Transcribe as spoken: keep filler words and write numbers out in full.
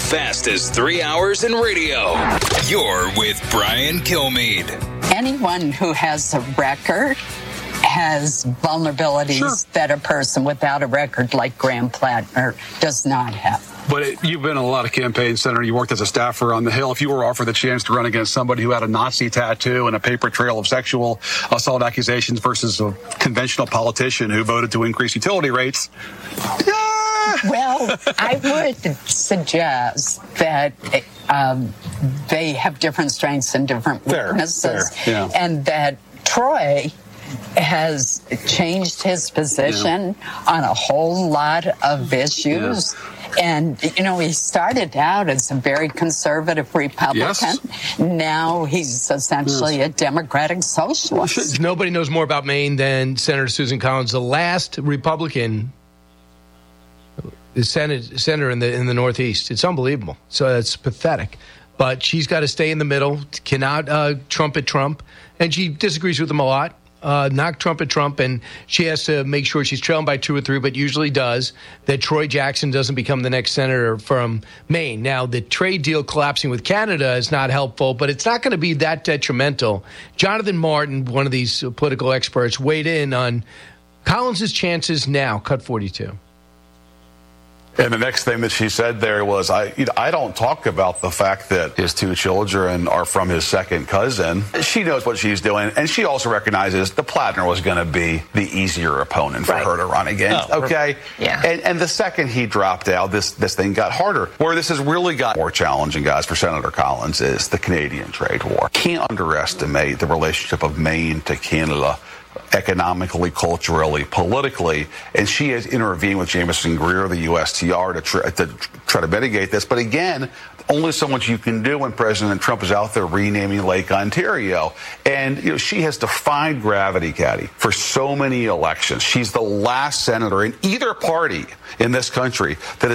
fastest three hours in radio. You're with Brian Kilmeade. Anyone who has a record has vulnerabilities sure. that a person without a record like Graham Plattner does not have. But it, you've been in a lot of campaigns, Senator. You worked as a staffer on the Hill. If you were offered the chance to run against somebody who had a Nazi tattoo and a paper trail of sexual assault accusations versus a conventional politician who voted to increase utility rates, yeah. Well, I would suggest that um, they have different strengths and different fair, weaknesses, fair, yeah. and that Troy has changed his position yeah. on a whole lot of issues. Yeah. And, you know, he started out as a very conservative Republican. Yes. Now he's essentially yes. a Democratic socialist. Nobody knows more about Maine than Senator Susan Collins, the last Republican Senate, senator in the in the Northeast. It's unbelievable. So it's pathetic. But she's got to stay in the middle, cannot uh, trumpet Trump. And she disagrees with him a lot. Uh, knock Trump at Trump, and she has to make sure she's trailing by two or three, but usually does, that Troy Jackson doesn't become the next senator from Maine. Now, the trade deal collapsing with Canada is not helpful, but it's not going to be that detrimental. Jonathan Martin, one of these political experts, weighed in on Collins' chances now, cut forty-two. And the next thing that she said there was, I you know, I don't talk about the fact that his two children are from his second cousin. She knows what she's doing, and she also recognizes the Plattner was going to be the easier opponent for right. her to run against. Oh, okay? Yeah. And, and the second he dropped out, this, this thing got harder. Where this has really got more challenging, guys, for Senator Collins is the Canadian trade war. Can't underestimate the relationship of Maine to Canada, economically, culturally, politically, and she has intervened with Jameson Greer, the U S T R, to try, to try to mitigate this. But again, only so much you can do when President Trump is out there renaming Lake Ontario. And, you know, she has defied gravity, Caddy, for so many elections. She's the last senator in either party in this country that has